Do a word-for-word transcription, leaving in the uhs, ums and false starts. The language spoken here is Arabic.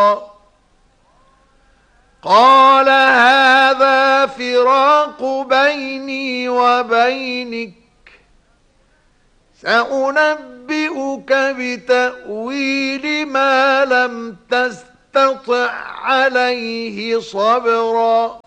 قال هذا فراق بيني وبينك، سأنبئك بتأويل ما لم تستطع عليه صبرا.